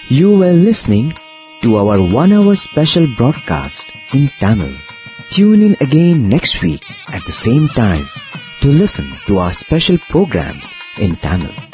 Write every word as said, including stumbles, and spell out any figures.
You were listening to our one-hour special broadcast in Tamil. Tune in again next week at the same time to listen to our special programs in Tamil.